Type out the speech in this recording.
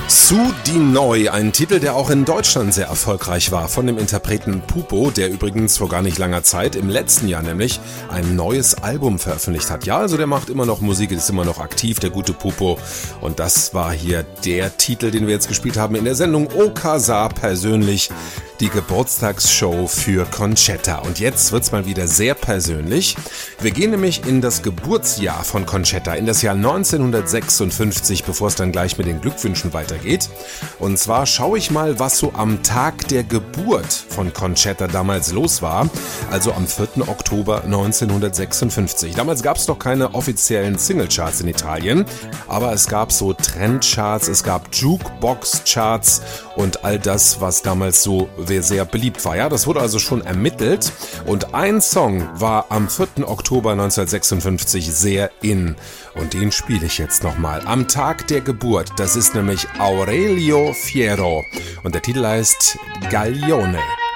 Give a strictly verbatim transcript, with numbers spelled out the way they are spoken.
Su Di Noi, ein Titel, der auch in Deutschland sehr erfolgreich war, von dem Interpreten Pupo, der übrigens vor gar nicht langer Zeit, im letzten Jahr nämlich, ein neues Album veröffentlicht hat. Ja, also der macht immer noch Musik, ist immer noch aktiv, der gute Pupo. Und das war hier der Titel, den wir jetzt gespielt haben in der Sendung O Casa persönlich, die Geburtstagsshow für Conchetta. Und jetzt wird's mal wieder sehr persönlich. Wir gehen nämlich in das Geburtsjahr von Conchetta, in das Jahr neunzehnhundertsechsundfünfzig, bevor es dann gleich mit den Glückwünschen weitergeht. Und zwar schaue ich mal, was so am Tag der Geburt von Conchetta damals los war, also am vierten Oktober neunzehnhundertsechsundfünfzig. Damals gab es noch keine offiziellen Singlecharts in Italien, aber es gab so Trendcharts, es gab Jukebox-Charts und all das, was damals so sehr beliebt war. Ja, das wurde also schon ermittelt und ein Song war am vierten Oktober neunzehnhundertsechsundfünfzig sehr in und den spiele ich jetzt nochmal. Am Tag der Geburt, das ist nämlich Aurelio Fierro und der Titel heißt Gaglione.